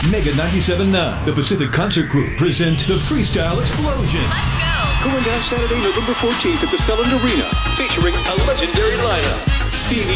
Mega 97.9, the Pacific Concert Group present the Freestyle Explosion. Let's go! Going down Saturday, November 14th at the Celland Arena, featuring a legendary lineup. Stevie